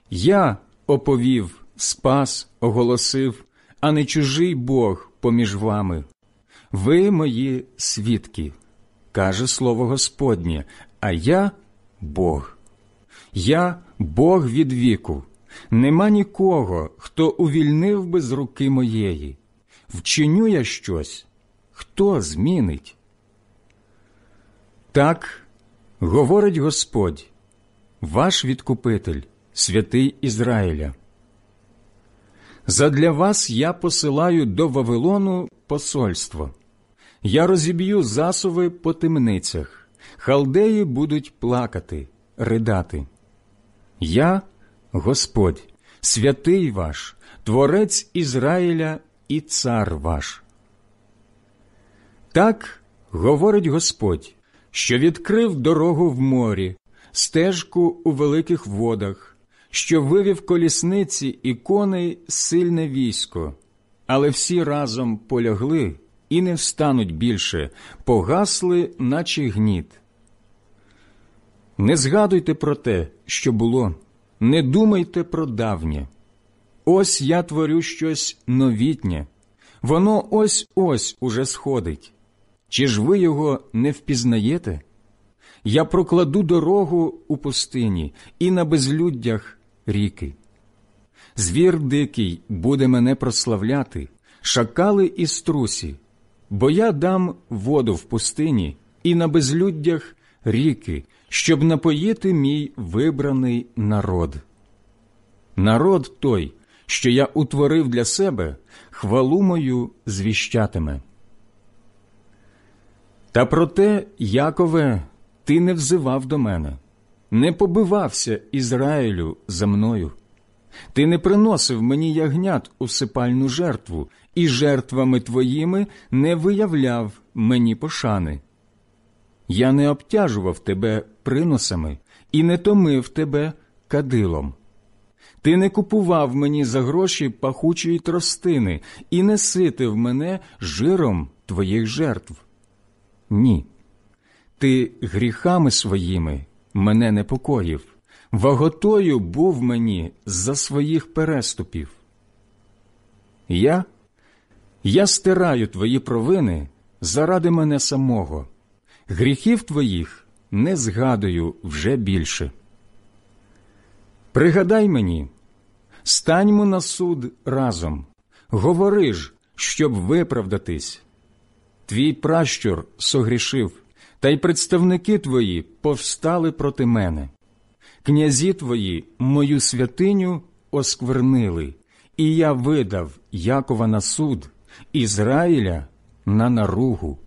Я оповів, спас, оголосив, а не чужий Бог поміж вами. Ви мої свідки, каже слово Господнє, а я – Бог. Я – Бог від віку. Нема нікого, хто увільнив би з руки моєї. Вчиню я щось, хто змінить? Так говорить Господь, ваш Відкупитель, святий Ізраїля. Задля вас я посилаю до Вавилону посольство. Я розіб'ю засуви по темницях, халдеї будуть плакати, ридати. Я – Господь, святий ваш, Творець Ізраїля і цар ваш. Так говорить Господь, що відкрив дорогу в морі, стежку у великих водах, що вивів колісниці і коней сильне військо, але всі разом полягли і не встануть більше, погасли, наче гніт. Не згадуйте про те, що було, не думайте про давнє. Ось я творю щось новітнє, воно ось-ось уже сходить. Чи ж ви його не впізнаєте? Я прокладу дорогу у пустині і на безлюддях ріки. Звір дикий буде мене прославляти, шакали і струсі, бо я дам воду в пустині і на безлюддях ріки, щоб напоїти мій вибраний народ. Народ той, що я утворив для себе, хвалу мою звіщатиме. Та проте, Якове, ти не взивав до мене, не побивався, Ізраїлю, за мною. Ти не приносив мені ягнят у сипальну жертву, і жертвами твоїми не виявляв мені пошани. Я не обтяжував тебе приносами і не томив тебе кадилом. Ти не купував мені за гроші пахучої тростини і не ситив мене жиром твоїх жертв. Ні, ти гріхами своїми мене непокоїв, ваготою був мені за своїх переступів. Я стираю твої провини заради мене самого, гріхів твоїх не згадую вже більше. Пригадай мені, станьмо на суд разом, говори ж, щоб виправдатись. Твій пращур согрішив, та й представники твої повстали проти мене. Князі твої мою святиню осквернили, і я видав Якова на суд, Ізраїля на наругу.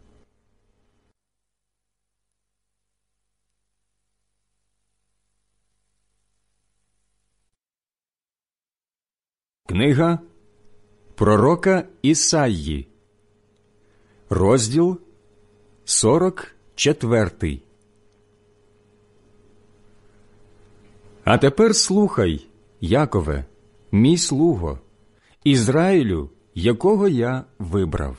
Книга пророка Ісаї, розділ 44. А тепер слухай, Якове, мій слуго, Ізраїлю, якого я вибрав.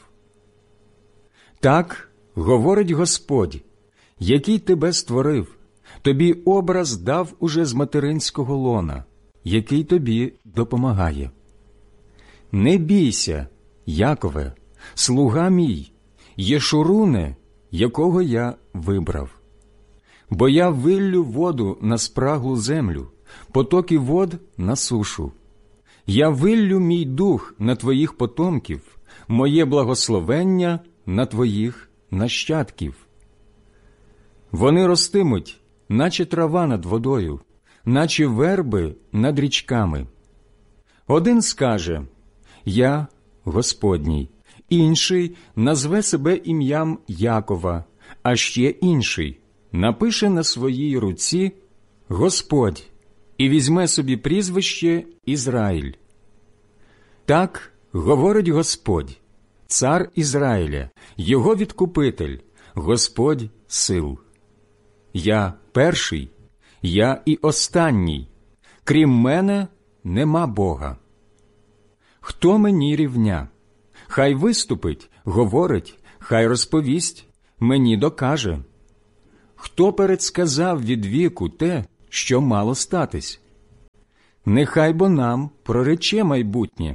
Так говорить Господь, який тебе створив, тобі образ дав уже з материнського лона, який тобі допомагає. Не бійся, Якове, слуга мій, Єшуруне, якого я вибрав. Бо я виллю воду на спраглу землю, потоки вод на сушу. Я виллю мій дух на твоїх потомків, моє благословення на твоїх нащадків. Вони ростимуть, наче трава над водою, наче верби над річками. Один скаже: «Я Господній», інший назве себе ім'ям Якова, а ще інший напише на своїй руці «Господь» і візьме собі прізвище Ізраїль. Так говорить Господь, цар Ізраїля, його Відкупитель, Господь сил. Я перший, я і останній, крім мене нема Бога. Хто мені рівня? Хай виступить, говорить, хай розповість, мені докаже. Хто передсказав від віку те, що мало статись? нехай бо нам прорече майбутнє.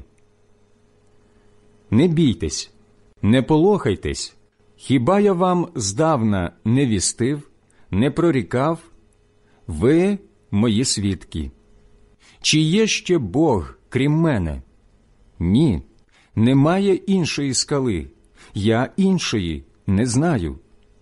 Не бійтесь, не полохайтесь, хіба я вам здавна не вістив, не прорікав? Ви мої свідки. Чи є ще Бог, крім мене? Ні, немає іншої скали, я іншої не знаю.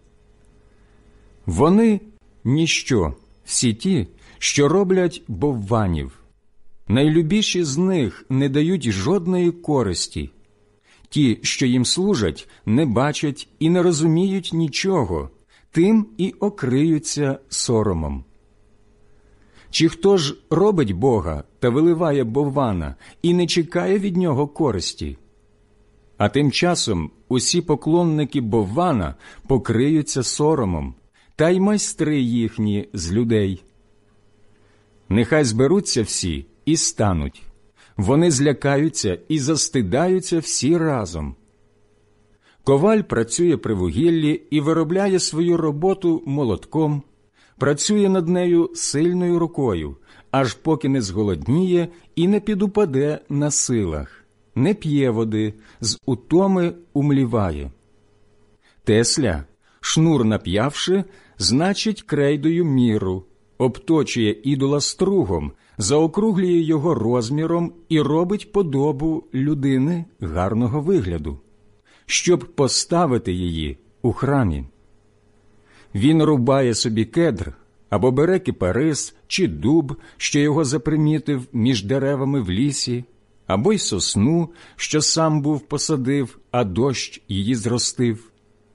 Вони – ніщо, всі ті, що роблять бовванів. Найлюбіші з них не дають жодної користі. Ті, що їм служать, не бачать і не розуміють нічого, тим і окриються соромом. Чи хто ж робить Бога та виливає боввана і не чекає від нього користі? А тим часом усі поклонники боввана покриються соромом, та й майстри їхні з людей. Нехай зберуться всі і стануть. Вони злякаються і застидаються всі разом. Коваль працює при вугіллі і виробляє свою роботу молотком, працює над нею сильною рукою, аж поки не зголодніє і не підупаде на силах, не п'є води, з утоми умліває. Тесля, шнур нап'явши, значить крейдою міру, обточує ідола стругом, заокруглює його розміром і робить подобу людини гарного вигляду, щоб поставити її у храмі. Він рубає собі кедр, або бере кипарис чи дуб, що його запримітив між деревами в лісі, або й сосну, що сам був посадив, а дощ її зростив.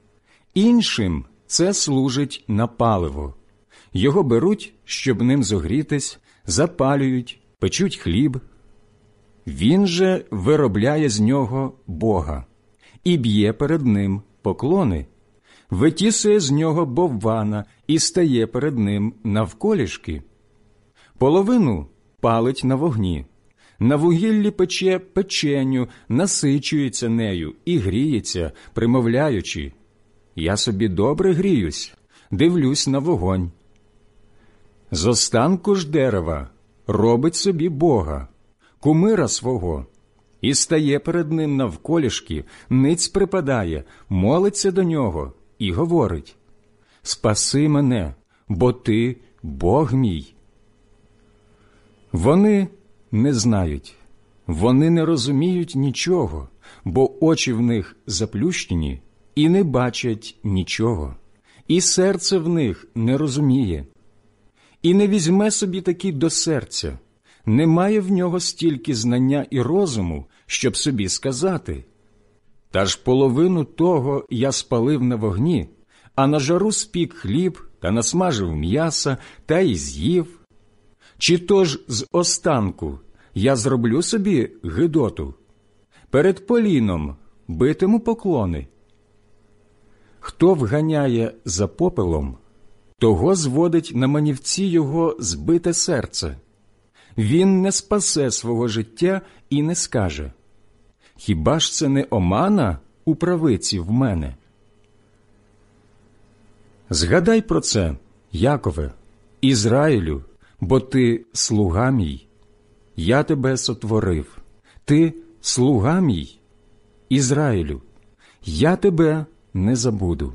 Іншим це служить на паливо. Його беруть, щоб ним зогрітись, запалюють, печуть хліб. Він же виробляє з нього Бога і б'є перед ним поклони, витісує з нього боввана і стає перед ним навколішки. Половину палить на вогні, на вугіллі пече печеню, насичується нею і гріється, примовляючи: «Я собі добре гріюсь, дивлюсь на вогонь». З останку ж дерева робить собі Бога, кумира свого, і стає перед ним навколішки, ниць припадає, молиться до нього і говорить: «Спаси мене, бо ти Бог мій». Вони не знають, вони не розуміють нічого, бо очі в них заплющені і не бачать нічого, і серце в них не розуміє. І не візьме собі таки до серця, немає в нього стільки знання і розуму, щоб собі сказати: «Та ж половину того я спалив на вогні, а на жару спік хліб та насмажив м'яса та й з'їв. Чи то ж з останку я зроблю собі гидоту? Перед поліном битиму поклони». Хто вганяє за попелом, того зводить на манівці його збите серце. Він не спасе свого життя і не скаже: «Хіба ж це не омана у правиці в мене?» Згадай про це, Якове, Ізраїлю, бо ти слуга мій. Я тебе сотворив. Ти слуга мій, Ізраїлю. Я тебе не забуду.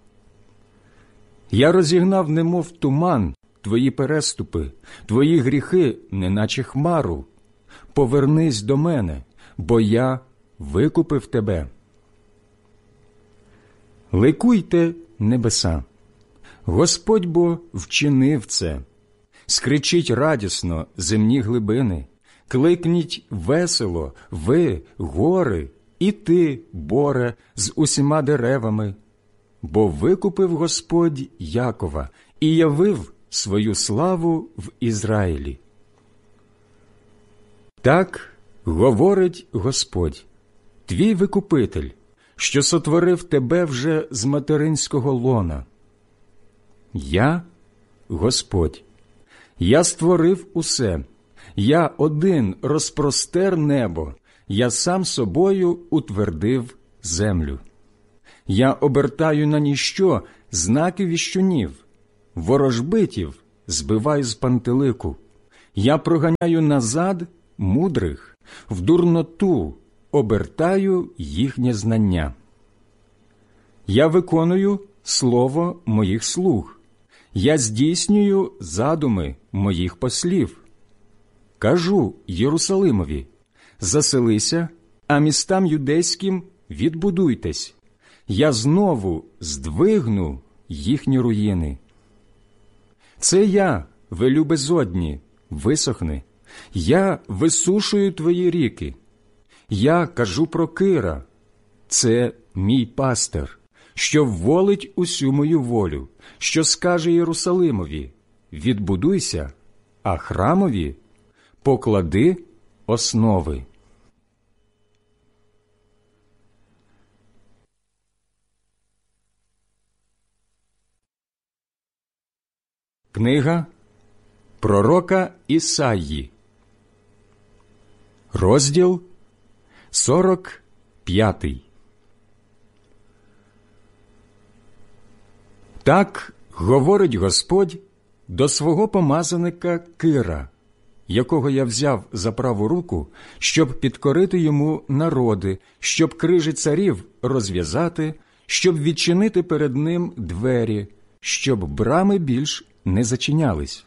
Я розігнав немов туман твої переступи, твої гріхи, неначе хмару. Повернись до мене, бо я викупив тебе. Ликуйте, небеса! Господь бо вчинив це. Скричіть радісно, земні глибини, кликніть весело, ви, гори, і ти, боре, з усіма деревами. Бо викупив Господь Якова і явив свою славу в Ізраїлі. Так говорить Господь, твій викупитель, що сотворив тебе вже з материнського лона. Я – Господь. Я створив усе. Я один розпростер небо. Я сам собою утвердив землю. Я обертаю на ніщо знаки віщунів, ворожбитів збиваю з пантелику. Я проганяю назад мудрих, в дурноту обертаю їхнє знання. Я виконую слово моїх слуг, я здійснюю задуми моїх послів. Кажу Єрусалимові: заселися, а містам юдейським відбудуйтесь. Я знову здвигну їхні руїни. Це я велю безодні, висохни. Я висушую твої ріки. Я кажу про Кира. Це мій пастир, що вволить усю мою волю, що скаже Єрусалимові: відбудуйся, а храмові поклади основи. Книга пророка Ісаї, розділ 45. Так говорить Господь до свого помазаника Кира, якого я взяв за праву руку, щоб підкорити йому народи, щоб крижі царів розв'язати, щоб відчинити перед ним двері, щоб брами більш не зачинялись.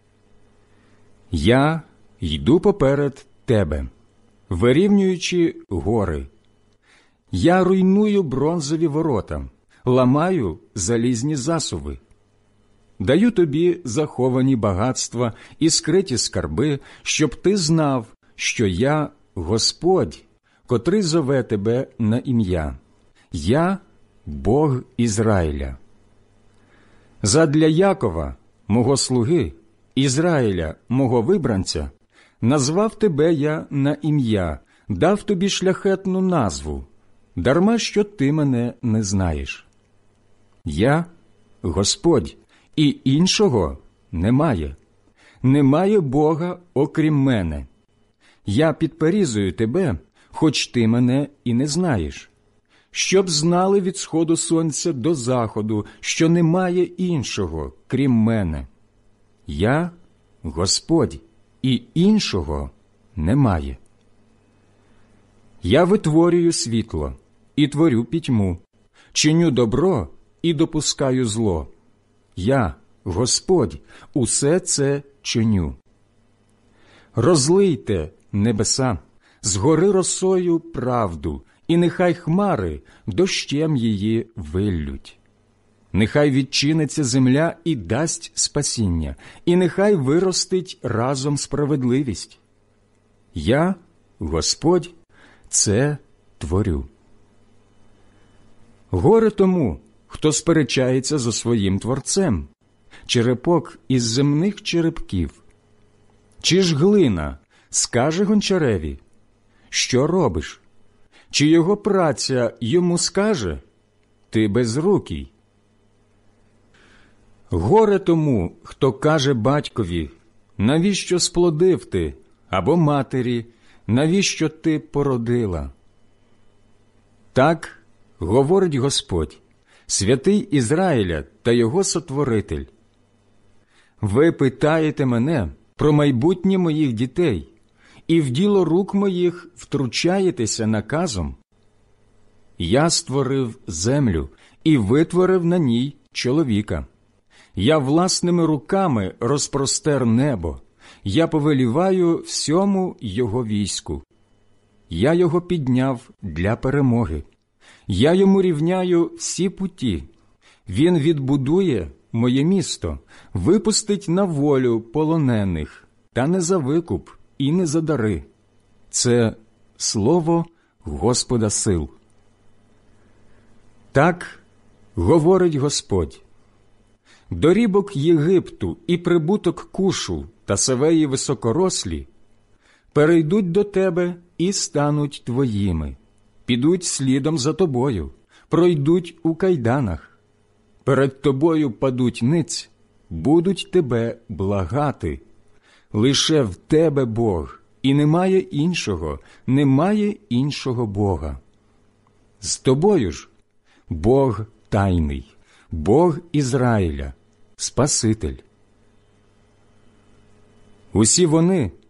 Я йду поперед тебе, вирівнюючи гори. Я руйную бронзові ворота, ламаю залізні засуви. Даю тобі заховані багатства і скриті скарби, щоб ти знав, що я Господь, котрий зове тебе на ім'я. Я Бог Ізраїля. Задля Якова, мого слуги, Ізраїля, мого вибранця, назвав тебе я на ім'я, дав тобі шляхетну назву, дарма що ти мене не знаєш. Я Господь, і іншого немає. Немає Бога, окрім мене. Я підперізую тебе, хоч ти мене і не знаєш. Щоб знали від сходу сонця до заходу, що немає іншого, крім мене. Я Господь, і іншого немає. Я витворюю світло і творю пітьму, чиню добро і допускаю зло. Я, Господь, усе це чиню. Розлийте небеса, згори росою правду, і нехай хмари дощем її виллють. Нехай відчиниться земля і дасть спасіння, і нехай виростить разом справедливість. Я, Господь, це творю. Горе тому, хто сперечається зо своїм Творцем, черепок із земних черепків. Чи ж глина скаже гончареві: що робиш? Чи його праця йому скаже: ти безрукий? Горе тому, хто каже батькові: навіщо сплодив ти? Або матері: навіщо ти породила? Так говорить Господь, святий Ізраїля та його сотворитель. Ви питаєте мене про майбутнє моїх дітей, і в діло рук моїх втручаєтеся наказом? Я створив землю і витворив на ній чоловіка. Я власними руками розпростер небо, я повеліваю всьому його війську. Я його підняв для перемоги. Я йому рівняю всі путі. Він відбудує моє місто, випустить на волю полонених, та не за викуп і не за дари. Це слово Господа сил. Так говорить Господь. Дорібок Єгипту і прибуток Кушу та Севеї високорослі перейдуть до тебе і стануть твоїми, підуть слідом за тобою, пройдуть у кайданах. Перед тобою падуть ниць, будуть тебе благати. Лише в тебе Бог, і немає іншого Бога. З тобою ж Бог тайний, Бог Ізраїля, Спаситель. Усі вони